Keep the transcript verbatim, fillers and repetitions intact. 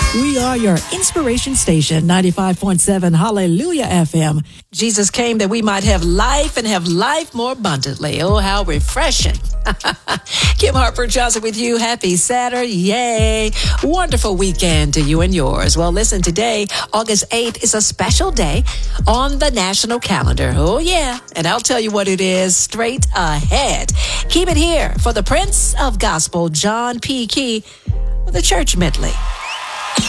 We are your inspiration station, ninety-five point seven Hallelujah F M. Jesus came that we might have life and have life more abundantly. Oh, how refreshing. Kim Harper Johnson with you. Happy Saturday. Yay. Wonderful weekend to you and yours. Well, listen, today, August eighth, is a special day on the national calendar. Oh, yeah. And I'll tell you what it is straight ahead. Keep it here for the Prince of Gospel, John P. Key, with the Church Medley.